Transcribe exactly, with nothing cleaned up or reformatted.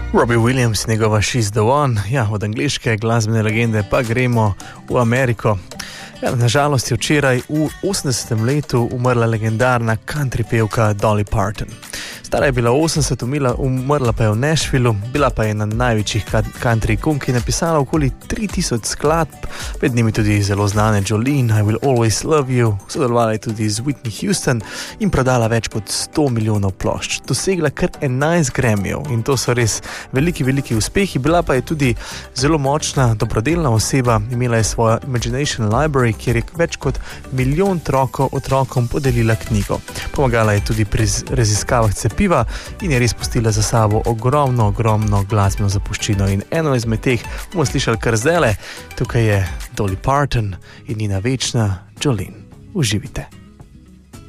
Robbie Williams, njegova She's the One. Ja, od angleške glasbene legende pa gremo v Ameriko. Ja, nažalost je včeraj v osemdesetem letu umrla legendarna country pevka Dolly Parton. Stara je bila osemdeset, umrla pa je v Nashvillu, bila pa je ena največjih country ikon, ki je napisala okoli tri tisoč skladb, med njimi tudi zelo znane Jolene, I Will Always Love You, sodelovala je tudi z Whitney Houston in prodala več kot sto milijonov plošč. Dosegla kar enajst Grammyjev in to so res veliki, veliki uspehi. Bila pa je tudi zelo močna, dobrodelna oseba, imela je svojo Imagination Library, kjer je več kot milijon otrokov otrokom podelila knjigo. Pomagala je tudi pri raziskavah cepiva in je res pustila za sabo ogromno, ogromno glasbeno zapuščino. In eno izmed teh bomo slišali kar zdajle. Tukaj je Dolly Parton in njena večna Jolene. Uživite.